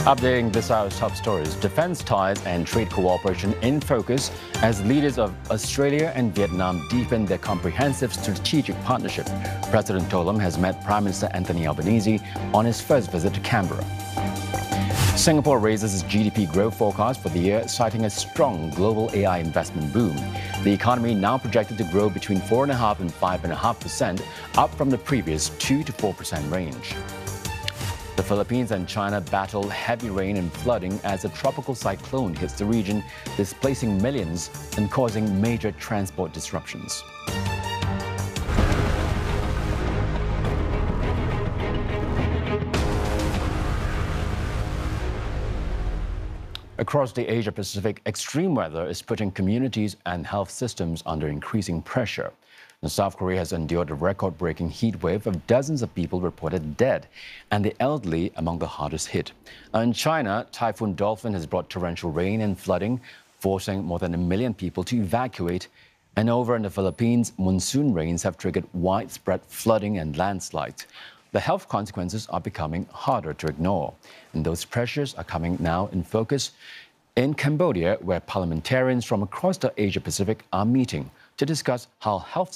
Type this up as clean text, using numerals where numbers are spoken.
Updating this hour's top stories, defense ties and trade cooperation in focus as leaders of Australia and Vietnam deepen their comprehensive strategic partnership. President Tolam has met Prime Minister Anthony Albanese on his first visit to Canberra. Singapore raises its GDP growth forecast for the year, citing a strong global AI investment boom. The economy now projected to grow between 4.5% and 5.5%, up from the previous 2 to 4% range. The Philippines and China battle heavy rain and flooding as a tropical cyclone hits the region, displacing millions and causing major transport disruptions. Across the Asia-Pacific, extreme weather is putting communities and health systems under increasing pressure. Now, South Korea has endured a record-breaking heat wave of dozens of people reported dead, and the elderly among the hardest hit. In China, Typhoon Dolphin has brought torrential rain and flooding, forcing more than 1 million people to evacuate. And over in the Philippines, monsoon rains have triggered widespread flooding and landslides. The health consequences are becoming harder to ignore, and those pressures are coming now in focus in Cambodia, where parliamentarians from across the Asia-Pacific are meeting to discuss how health